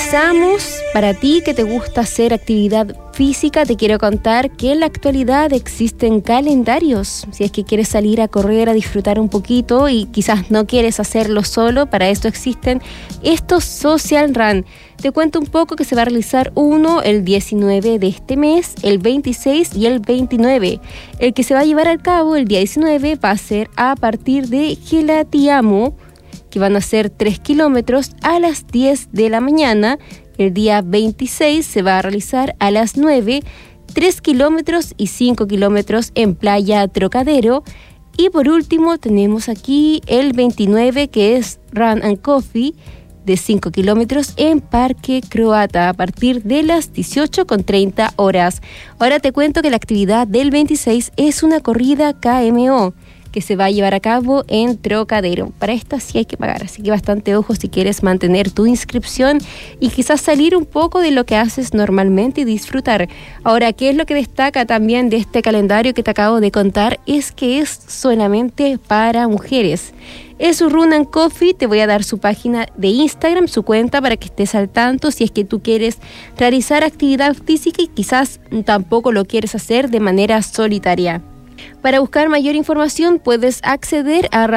finalizamos. Para ti que te gusta hacer actividad física, te quiero contar que en la actualidad existen calendarios. Si es que quieres salir a correr, a disfrutar un poquito y quizás no quieres hacerlo solo, para esto existen estos Social Run. Te cuento un poco que se va a realizar uno el 19 de este mes, el 26 y el 29. El que se va a llevar a cabo el día 19 va a ser a partir de Gelatiamo, que van a ser 3 kilómetros a las 10 de la mañana. El día 26 se va a realizar a las 9, 3 kilómetros y 5 kilómetros en Playa Trocadero. Y por último tenemos aquí el 29, que es Run and Coffee, de 5 kilómetros en Parque Croata a partir de las 18:30 horas. Ahora te cuento que la actividad del 26 es una corrida KMO que se va a llevar a cabo en Trocadero. Para esta sí hay que pagar, así que bastante ojo si quieres mantener tu inscripción y quizás salir un poco de lo que haces normalmente y disfrutar. Ahora, ¿qué es lo que destaca también de este calendario que te acabo de contar? Es que es solamente para mujeres. Es un Run and Coffee. Te voy a dar su página de Instagram, su cuenta, para que estés al tanto si es que tú quieres realizar actividad física y quizás tampoco lo quieres hacer de manera solitaria. Para buscar mayor información puedes acceder a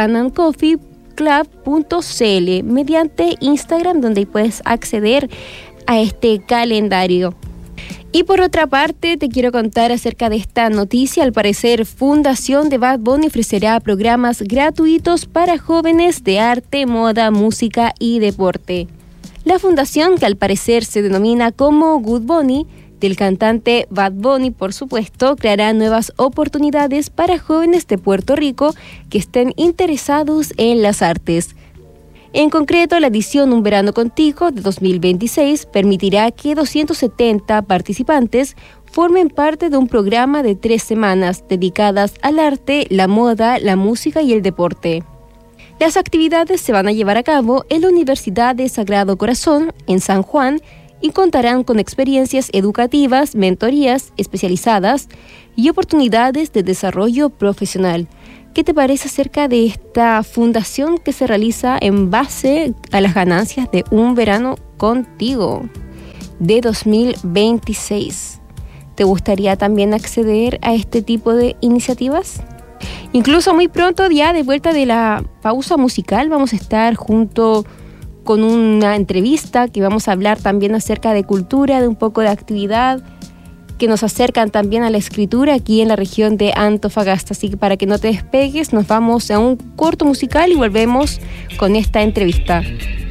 runandcoffeeclub.cl mediante Instagram, donde puedes acceder a este calendario. Y por otra parte, te quiero contar acerca de esta noticia. Al parecer, Fundación de Bad Bunny ofrecerá programas gratuitos para jóvenes de arte, moda, música y deporte. La fundación, que al parecer se denomina como Good Bunny, del cantante Bad Bunny, por supuesto, creará nuevas oportunidades para jóvenes de Puerto Rico que estén interesados en las artes. En concreto, la edición Un Verano Contigo de 2026 permitirá que 270 participantes formen parte de un programa de 3 semanas dedicadas al arte, la moda, la música y el deporte. Las actividades se van a llevar a cabo en la Universidad de Sagrado Corazón, en San Juan, y contarán con experiencias educativas, mentorías especializadas y oportunidades de desarrollo profesional. ¿Qué te parece acerca de esta fundación que se realiza en base a las ganancias de Un Verano Contigo de 2026? ¿Te gustaría también acceder a este tipo de iniciativas? Incluso muy pronto, ya de vuelta de la pausa musical, vamos a estar junto con una entrevista que vamos a hablar también acerca de cultura, de un poco de actividad que nos acercan también a la escritura aquí en la región de Antofagasta. Así que para que no te despegues, nos vamos a un corto musical y volvemos con esta entrevista.